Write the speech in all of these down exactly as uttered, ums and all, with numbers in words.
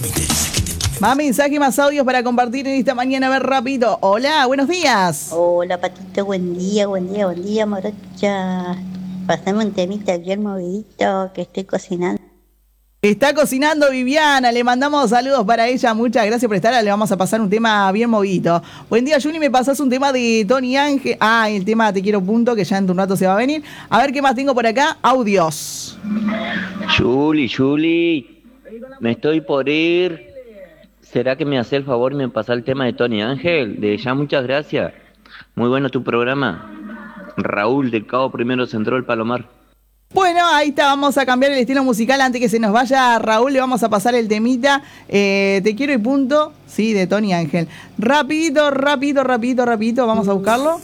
Más mensajes y más audios para compartir en esta mañana. A ver, rápido. Hola, buenos días. Hola, Patito, buen día, buen día, buen día, morocha. Pasame un temita bien movidito que estoy cocinando. Está cocinando Viviana, le mandamos saludos para ella, muchas gracias por estar, le vamos a pasar un tema bien movido. Buen día, Juni, me pasas un tema de Tony Ángel, ah, el tema Te Quiero Punto, que ya en un rato se va a venir. A ver qué más tengo por acá, audios. Juli, Juli, me estoy por ir. ¿Será que me hace el favor y me pasa el tema de Tony Ángel? De ya, muchas gracias. Muy bueno tu programa. Raúl del Cabo Primero Central Palomar. Bueno, ahí está, vamos a cambiar el estilo musical antes que se nos vaya Raúl, le vamos a pasar el temita eh, Te Quiero y Punto, sí, de Tony Ángel. Rapidito, rapidito, rapidito, rapidito, vamos a buscarlo.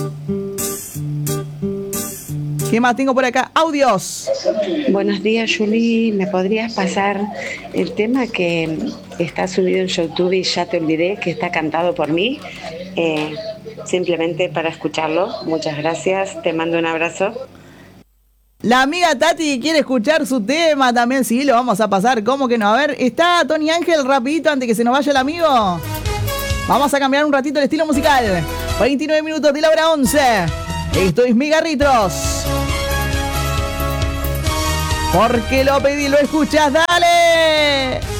¿Qué más tengo por acá? Audios. Buenos días, Juli, ¿me podrías pasar el tema que está subido en YouTube y ya te olvidé, que está cantado por mí? Eh, simplemente para escucharlo, muchas gracias, te mando un abrazo. La amiga Tati quiere escuchar su tema también, sí, lo vamos a pasar, ¿cómo que no? A ver, ¿está Tony Ángel rapidito antes que se nos vaya el amigo? Vamos a cambiar un ratito el estilo musical. veintinueve minutos de la hora once. Esto es Migarritos. Porque lo pedí, lo escuchas, dale.